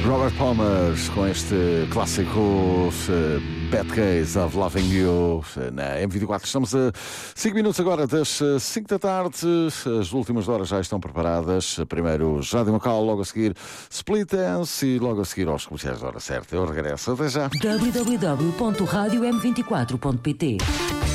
Robert Palmer com este clássico Bad Case of Loving You na M24. Estamos a 5 minutos agora das 5 da tarde. As últimas horas já estão preparadas. Primeiro Rádio Macau, logo a seguir Split Dance e logo a seguir aos comerciais da hora certa. Eu regresso. Até já. www.radiom24.pt